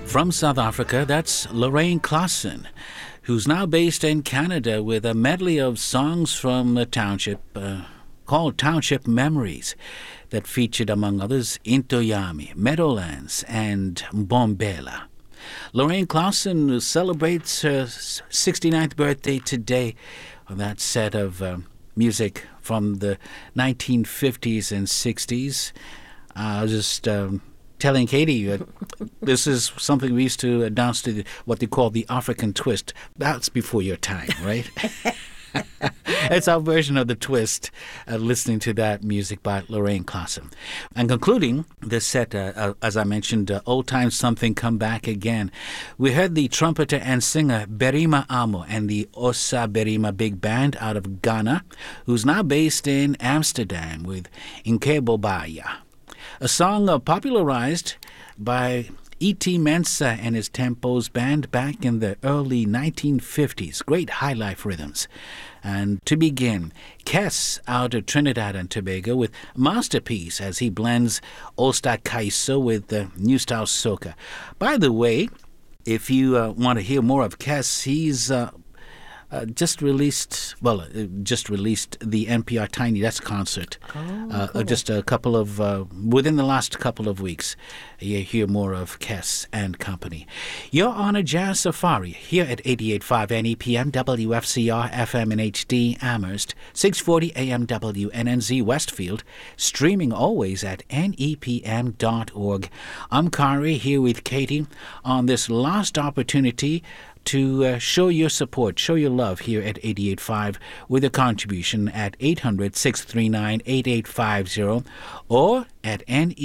From South Africa, that's Lorraine Klassen, who's now based in Canada with a medley of songs from the township called Township Memories that featured, among others, Intoyami, Meadowlands, and Mbombela. Lorraine Klassen celebrates her 69th birthday today on that set of music from the 1950s and 60s. I was just telling Katie, this is something we used to announce to what they call the African twist. That's before your time, right? It's our version of the twist, listening to that music by Lorraine Klassen. And concluding this set, as I mentioned, Old Time Something Come Back Again. We heard the trumpeter and singer Berima Amo and the Osa Berima Big Band out of Ghana, who's now based in Amsterdam with Nkebo Baya. A song popularized by E.T. Mensah and his Tempos Band back in the early 1950s. Great high life rhythms. And to begin, Kes out of Trinidad and Tobago with Masterpiece as he blends Old-Style Kaiso with the New Style Soca. By the way, if you want to hear more of Kes, he's just released the NPR Tiny Desk concert. Cool. Just a couple of, within the last couple of weeks, you hear more of Kes and company. You're on a Jazz Safari here at 88.5 NEPM, WFCR FM and HD Amherst, 640 AM WNNZ Westfield, streaming always at nepm.org. I'm Kari here with Katie on this last opportunity to show your support, show your love here at 88.5 with a contribution at 800-639-8850 or at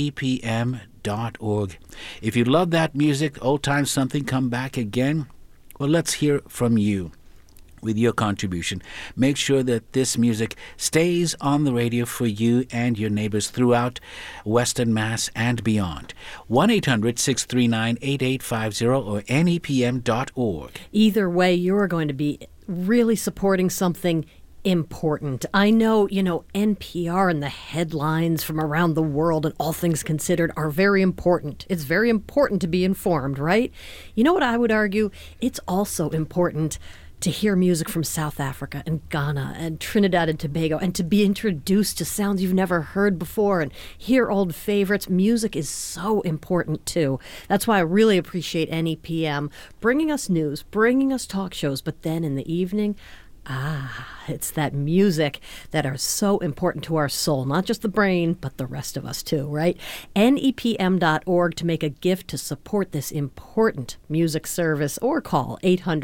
nepm.org. If you love that music, Old Time Something Come Back Again, well, let's hear from you with your contribution. Make sure that this music stays on the radio for you and your neighbors throughout Western Mass and beyond. 1-800-639-8850 or nepm.org. Either way, you're going to be really supporting something important. I know, NPR and the headlines from around the world and all things considered are very important. It's very important to be informed, right? You know what I would argue? It's also important to hear music from South Africa and Ghana and Trinidad and Tobago and to be introduced to sounds you've never heard before and hear old favorites. Music is so important, too. That's why I really appreciate NEPM bringing us news, bringing us talk shows, but then in the evening, it's that music that are so important to our soul, not just the brain, but the rest of us too, right? nepm.org to make a gift to support this important music service or call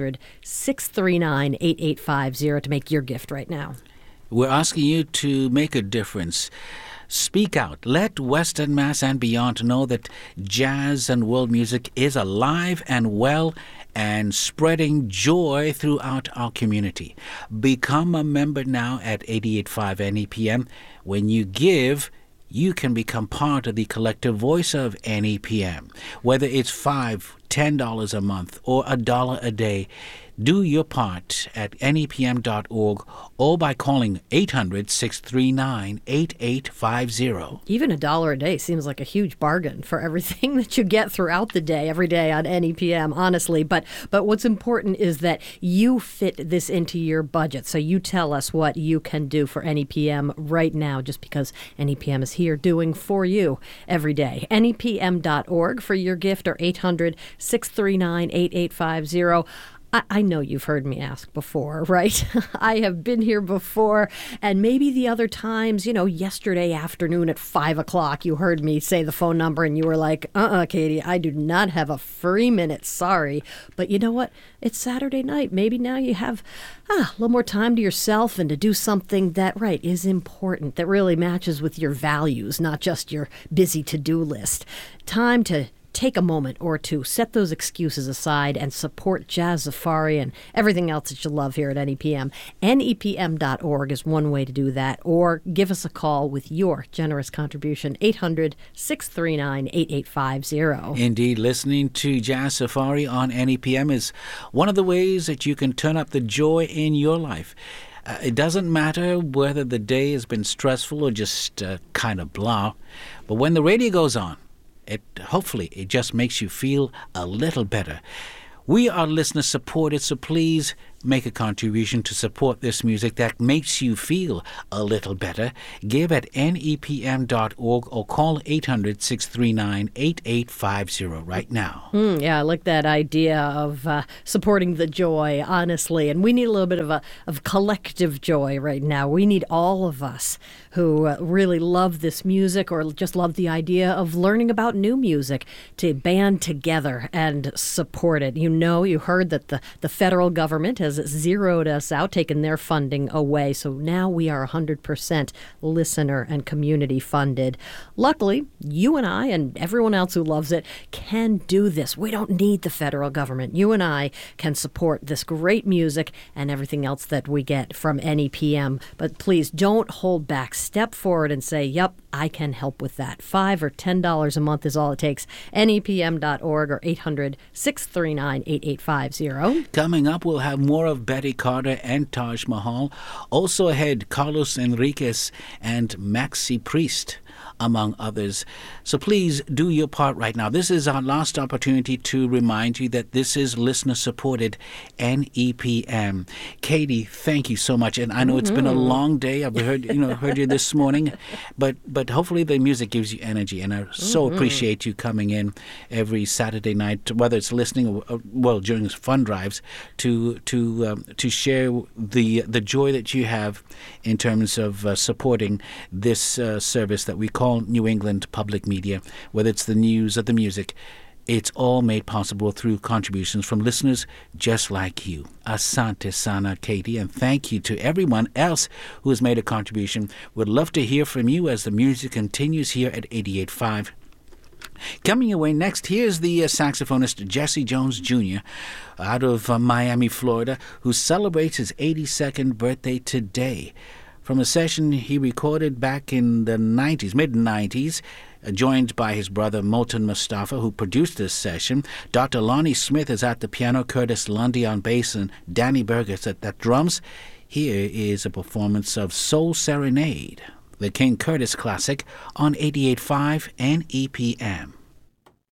800-639-8850 to make your gift right now. We're asking you to make a difference. Speak out. Let Western Mass and beyond know that jazz and world music is alive and well and spreading joy throughout our community. Become a member now at 88.5 NEPM. When you give, you can become part of the collective voice of NEPM. Whether it's $5, $10 a month, or $1 a day, do your part at nepm.org or by calling 800-639-8850. Even $1 a day seems like a huge bargain for everything that you get throughout the day, every day on NEPM, honestly. But what's important is that you fit this into your budget. So you tell us what you can do for NEPM right now, just because NEPM is here doing for you every day. nepm.org for your gift or 800-639-8850. I know you've heard me ask before, right? I have been here before, and maybe the other times, yesterday afternoon at 5 o'clock, you heard me say the phone number and you were like, Katie, I do not have a free minute, sorry. But you know what? It's Saturday night. Maybe now you have a little more time to yourself and to do something that, is important, that really matches with your values, not just your busy to-do list. Time to take a moment or two, set those excuses aside, and support Jazz Safari and everything else that you love here at NEPM. NEPM.org is one way to do that, or give us a call with your generous contribution, 800-639-8850. Indeed, listening to Jazz Safari on NEPM is one of the ways that you can turn up the joy in your life. It doesn't matter whether the day has been stressful or just kind of blah, but when the radio goes on, hopefully it just makes you feel a little better. We are listener supported, so please make a contribution to support this music that makes you feel a little better. Give at nepm.org or call 800-639-8850 right now. Yeah, I like that idea of supporting the joy, honestly. And we need a little bit of collective joy right now. We need all of us who really love this music or just love the idea of learning about new music to band together and support it. You heard that the federal government has zeroed us out, taken their funding away. So now we are 100% listener and community funded. Luckily, you and I and everyone else who loves it can do this. We don't need the federal government. You and I can support this great music and everything else that we get from NEPM. But please don't hold back. Step forward and say, yep, I can help with that. $5 or $10 a month is all it takes. NEPM.org or 800-639-8850. Coming up, we'll have more of Betty Carter and Taj Mahal. Also ahead, Carlos Enriquez and Maxi Priest, among others. So please do your part right now. This is our last opportunity to remind you that this is listener-supported NEPM. Katie, thank you so much. And I know it's been a long day. I've heard you this morning, but hopefully the music gives you energy. And I so appreciate you coming in every Saturday night, whether it's listening or during fun drives, to share the joy that you have in terms of supporting this service that we call New England Public Media, whether it's the news or the music. It's all made possible through contributions from listeners just like you. Asante sana, Katie, and thank you to everyone else who has made a contribution. We'd love to hear from you as the music continues here at 88.5. Coming away next, here's the saxophonist Jesse Jones Jr. out of Miami, Florida, who celebrates his 82nd birthday today. From a session he recorded back in the mid-90s, joined by his brother Moulton Mustafa, who produced this session. Dr. Lonnie Smith is at the piano, Curtis Lundy on bass, and Danny Burgess at the drums. Here is a performance of Soul Serenade, the King Curtis classic, on 88.5 NEPM.